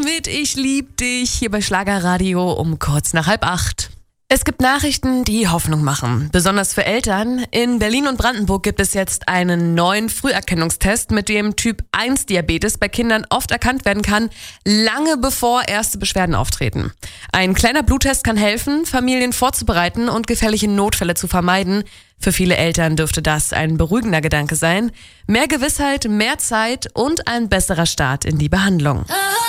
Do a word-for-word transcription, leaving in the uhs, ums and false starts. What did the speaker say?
mit Ich lieb dich hier bei Schlagerradio um kurz nach halb acht. Es gibt Nachrichten, die Hoffnung machen, besonders für Eltern. In Berlin und Brandenburg gibt es jetzt einen neuen Früherkennungstest, mit dem Typ eins Diabetes bei Kindern oft erkannt werden kann, lange bevor erste Beschwerden auftreten. Ein kleiner Bluttest kann helfen, Familien vorzubereiten und gefährliche Notfälle zu vermeiden. Für viele Eltern dürfte das ein beruhigender Gedanke sein. Mehr Gewissheit, mehr Zeit und ein besserer Start in die Behandlung.